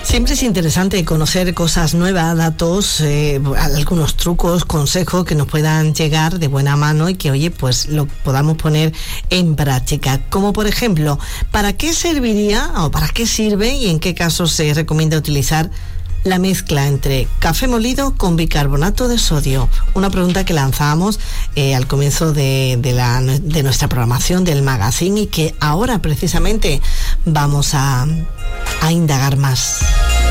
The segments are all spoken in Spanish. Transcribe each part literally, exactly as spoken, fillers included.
Siempre es interesante conocer cosas nuevas, datos, eh, algunos trucos, consejos que nos puedan llegar de buena mano y que, oye, pues lo podamos poner en práctica. Como por ejemplo, ¿para qué serviría o para qué sirve y en qué casos se recomienda utilizar la mezcla entre café molido con bicarbonato de sodio? Una pregunta que lanzábamos eh, al comienzo de, de, la, de nuestra programación del magazine y que ahora precisamente vamos a, a indagar más.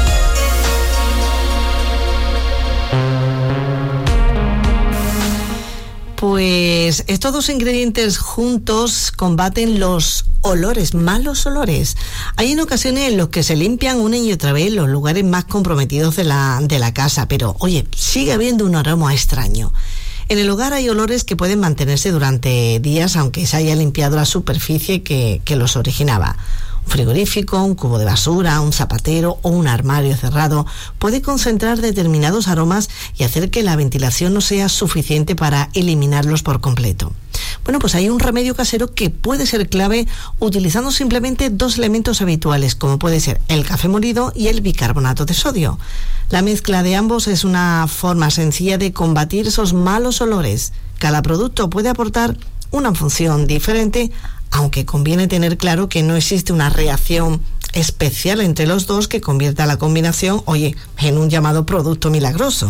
Pues estos dos ingredientes juntos combaten los olores, malos olores. Hay en ocasiones en los que se limpian una y otra vez los lugares más comprometidos de la, de la casa, pero oye, sigue habiendo un aroma extraño. En el hogar hay olores que pueden mantenerse durante días aunque se haya limpiado la superficie que, que los originaba. Un frigorífico, un cubo de basura, un zapatero o un armario cerrado puede concentrar determinados aromas y hacer que la ventilación no sea suficiente para eliminarlos por completo. Bueno, pues hay un remedio casero que puede ser clave utilizando simplemente dos elementos habituales, como puede ser el café molido y el bicarbonato de sodio. La mezcla de ambos es una forma sencilla de combatir esos malos olores. Cada producto puede aportar una función diferente, aunque conviene tener claro que no existe una reacción especial entre los dos que convierta la combinación, oye, en un llamado producto milagroso.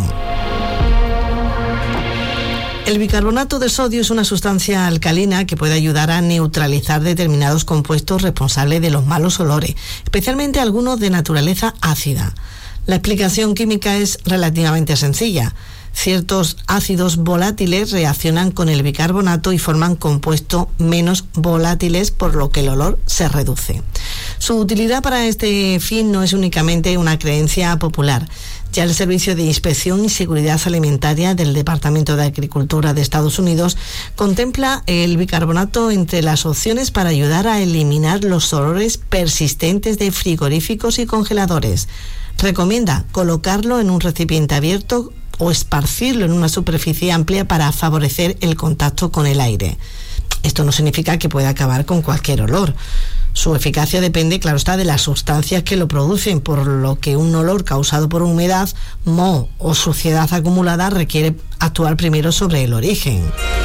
El bicarbonato de sodio es una sustancia alcalina que puede ayudar a neutralizar determinados compuestos responsables de los malos olores, especialmente algunos de naturaleza ácida. La explicación química es relativamente sencilla. Ciertos ácidos volátiles reaccionan con el bicarbonato y forman compuestos menos volátiles, por lo que el olor se reduce. Su utilidad para este fin no es únicamente una creencia popular. Ya el Servicio de Inspección y Seguridad Alimentaria del Departamento de Agricultura de Estados Unidos contempla el bicarbonato entre las opciones para ayudar a eliminar los olores persistentes de frigoríficos y congeladores. Recomienda colocarlo en un recipiente abierto o esparcirlo en una superficie amplia para favorecer el contacto con el aire. Esto no significa que pueda acabar con cualquier olor. Su eficacia depende, claro está, de las sustancias que lo producen, por lo que un olor causado por humedad, moho o suciedad acumulada requiere actuar primero sobre el origen.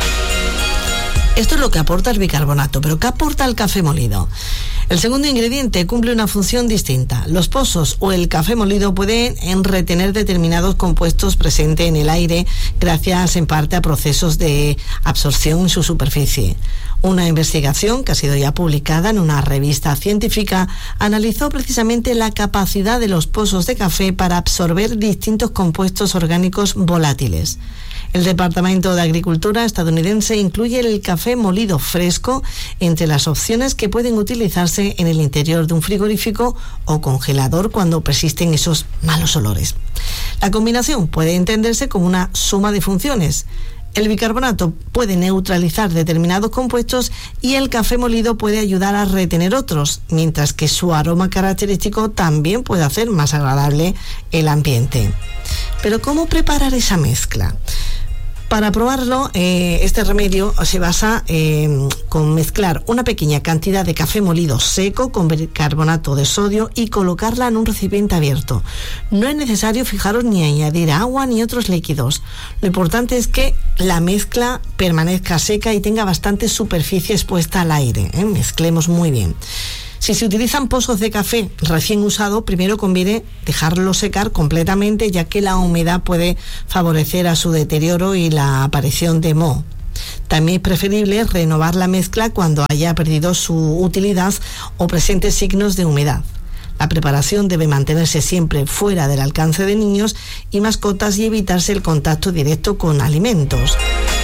Esto es lo que aporta el bicarbonato, pero ¿qué aporta el café molido? El segundo ingrediente cumple una función distinta. Los pozos o el café molido pueden retener determinados compuestos presentes en el aire gracias en parte a procesos de absorción en su superficie. Una investigación que ha sido ya publicada en una revista científica analizó precisamente la capacidad de los pozos de café para absorber distintos compuestos orgánicos volátiles. El Departamento de Agricultura estadounidense incluye el café molido fresco entre las opciones que pueden utilizarse en el interior de un frigorífico o congelador cuando persisten esos malos olores. La combinación puede entenderse como una suma de funciones. El bicarbonato puede neutralizar determinados compuestos y el café molido puede ayudar a retener otros, mientras que su aroma característico también puede hacer más agradable el ambiente. Pero ¿cómo preparar esa mezcla? Para probarlo, eh, este remedio se basa en eh, con mezclar una pequeña cantidad de café molido seco con bicarbonato de sodio y colocarla en un recipiente abierto. No es necesario, fijaros, ni añadir agua ni otros líquidos. Lo importante es que la mezcla permanezca seca y tenga bastante superficie expuesta al aire, ¿eh? Mezclemos muy bien. Si se utilizan pozos de café recién usado, primero conviene dejarlo secar completamente, ya que la humedad puede favorecer a su deterioro y la aparición de moho. También es preferible renovar la mezcla cuando haya perdido su utilidad o presente signos de humedad. La preparación debe mantenerse siempre fuera del alcance de niños y mascotas y evitarse el contacto directo con alimentos.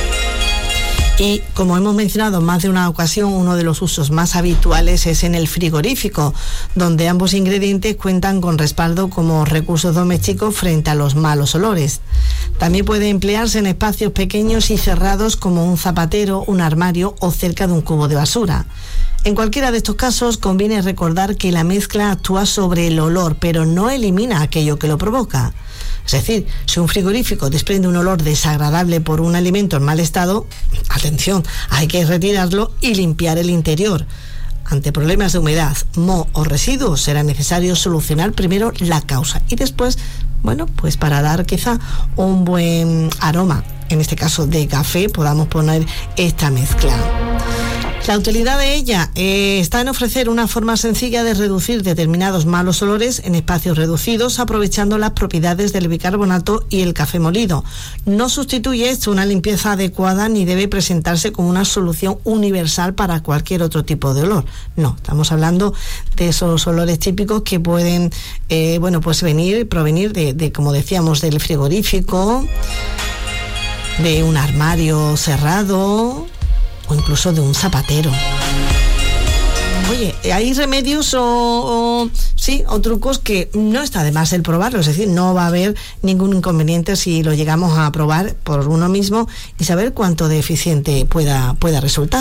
Y como hemos mencionado en más de una ocasión, uno de los usos más habituales es en el frigorífico, donde ambos ingredientes cuentan con respaldo como recursos domésticos frente a los malos olores. También puede emplearse en espacios pequeños y cerrados como un zapatero, un armario o cerca de un cubo de basura. En cualquiera de estos casos conviene recordar que la mezcla actúa sobre el olor, pero no elimina aquello que lo provoca. Es decir, si un frigorífico desprende un olor desagradable por un alimento en mal estado, atención, hay que retirarlo y limpiar el interior. Ante problemas de humedad, moho o residuos, será necesario solucionar primero la causa y después, bueno, pues para dar quizá un buen aroma, en este caso de café, podamos poner esta mezcla. La utilidad de ella eh, está en ofrecer una forma sencilla de reducir determinados malos olores en espacios reducidos, aprovechando las propiedades del bicarbonato y el café molido. No sustituye esto una limpieza adecuada ni debe presentarse como una solución universal para cualquier otro tipo de olor. No, estamos hablando de esos olores típicos que pueden, eh, bueno, pues venir, provenir de, de, como decíamos, del frigorífico, de un armario cerrado, o incluso de un zapatero. Oye, hay remedios o, o sí, o trucos que no está de más el probarlo, es decir, no va a haber ningún inconveniente si lo llegamos a probar por uno mismo y saber cuánto de eficiente pueda, pueda resultar.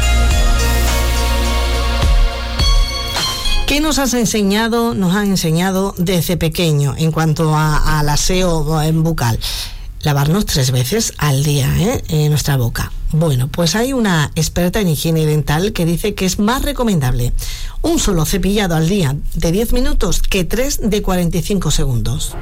¿Qué nos has enseñado, nos han enseñado desde pequeño en cuanto a, al aseo bucal? Lavarnos tres veces al día, ¿eh? en nuestra boca. Bueno, pues hay una experta en higiene dental que dice que es más recomendable un solo cepillado al día de diez minutos que tres de cuarenta y cinco segundos.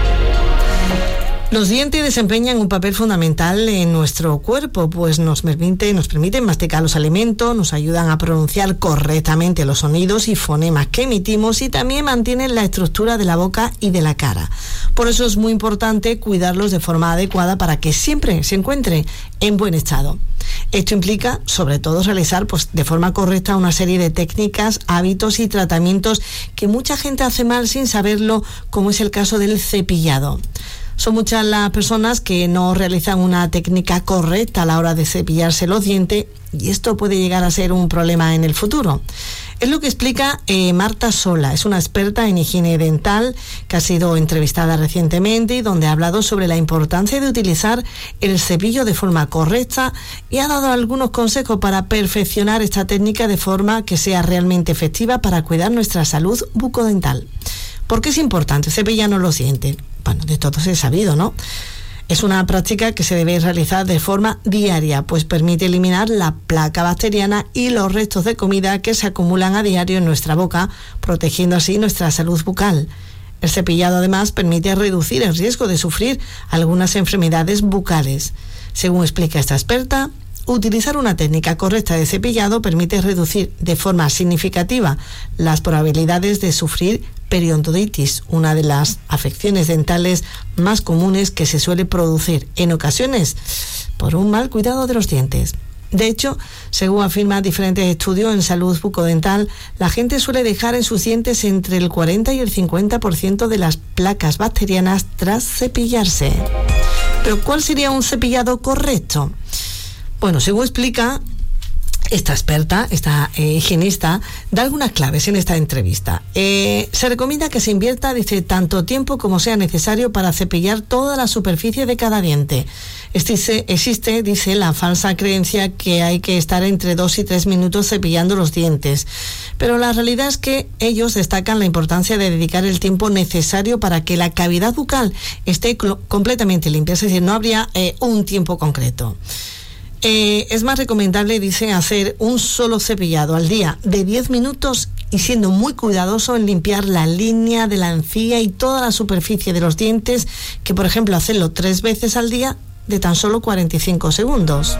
Los dientes desempeñan un papel fundamental en nuestro cuerpo, pues nos permite, nos permiten masticar los alimentos, nos ayudan a pronunciar correctamente los sonidos y fonemas que emitimos y también mantienen la estructura de la boca y de la cara. Por eso es muy importante cuidarlos de forma adecuada para que siempre se encuentren en buen estado. Esto implica, sobre todo, realizar pues, de forma correcta una serie de técnicas, hábitos y tratamientos que mucha gente hace mal sin saberlo, como es el caso del cepillado. Son muchas las personas que no realizan una técnica correcta a la hora de cepillarse los dientes y esto puede llegar a ser un problema en el futuro. Es lo que explica eh, Marta Sola, es una experta en higiene dental que ha sido entrevistada recientemente y donde ha hablado sobre la importancia de utilizar el cepillo de forma correcta y ha dado algunos consejos para perfeccionar esta técnica de forma que sea realmente efectiva para cuidar nuestra salud bucodental. ¿Por qué es importante cepillarnos los dientes? Bueno, de todo se ha sabido, ¿no? Es una práctica que se debe realizar de forma diaria, pues permite eliminar la placa bacteriana y los restos de comida que se acumulan a diario en nuestra boca, protegiendo así nuestra salud bucal. El cepillado además permite reducir el riesgo de sufrir algunas enfermedades bucales. Según explica esta experta, utilizar una técnica correcta de cepillado permite reducir de forma significativa las probabilidades de sufrir periodontitis, una de las afecciones dentales más comunes que se suele producir en ocasiones por un mal cuidado de los dientes. De hecho, según afirman diferentes estudios en salud bucodental, la gente suele dejar en sus dientes entre el cuarenta y el cincuenta por ciento de las placas bacterianas tras cepillarse. ¿Pero cuál sería un cepillado correcto? Bueno, según explica esta experta, esta eh, higienista, da algunas claves en esta entrevista. Eh, se recomienda que se invierta, dice, tanto tiempo como sea necesario para cepillar toda la superficie de cada diente. Existe, existe, dice, la falsa creencia que hay que estar entre dos y tres minutos cepillando los dientes. Pero la realidad es que ellos destacan la importancia de dedicar el tiempo necesario para que la cavidad bucal esté cl- completamente limpia. Es decir, no habría eh, un tiempo concreto. Eh, es más recomendable, dice, hacer un solo cepillado al día de diez minutos y siendo muy cuidadoso en limpiar la línea de la encía y toda la superficie de los dientes, que por ejemplo hacerlo tres veces al día de tan solo cuarenta y cinco segundos.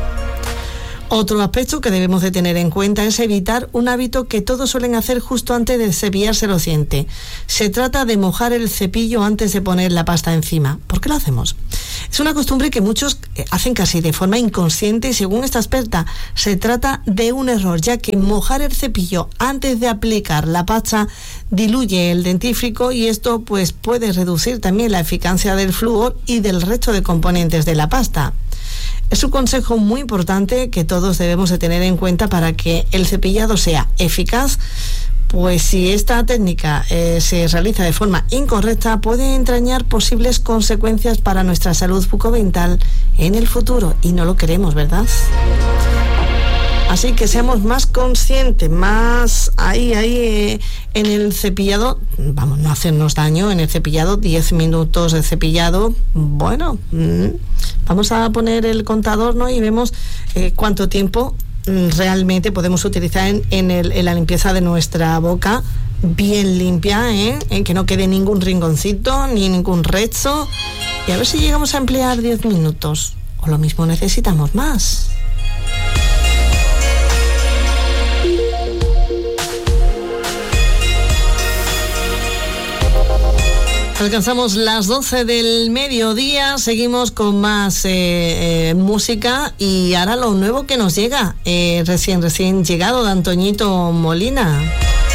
Otro aspecto que debemos de tener en cuenta es evitar un hábito que todos suelen hacer justo antes de cepillarse los dientes. Se trata de mojar el cepillo antes de poner la pasta encima. ¿Por qué lo hacemos? Es una costumbre que muchos hacen casi de forma inconsciente y según esta experta se trata de un error, ya que mojar el cepillo antes de aplicar la pasta diluye el dentífrico y esto pues puede reducir también la eficacia del flúor y del resto de componentes de la pasta. Es un consejo muy importante que todos debemos de tener en cuenta para que el cepillado sea eficaz, pues si esta técnica eh, se realiza de forma incorrecta puede entrañar posibles consecuencias para nuestra salud bucodental en el futuro y no lo queremos, ¿verdad? Así que seamos más conscientes, más ahí, ahí eh, en el cepillado, vamos, no hacernos daño en el cepillado, diez minutos de cepillado, bueno, mmm, vamos a poner el contador, ¿no? Y vemos eh, cuánto tiempo realmente podemos utilizar en, en, el, en la limpieza de nuestra boca, bien limpia, ¿eh? En que no quede ningún rinconcito ni ningún resto. Y a ver si llegamos a emplear diez minutos, o lo mismo necesitamos más. Alcanzamos las doce del mediodía, seguimos con más eh, eh, música, y ahora lo nuevo que nos llega, eh, recién recién llegado, de Antoñito Molina.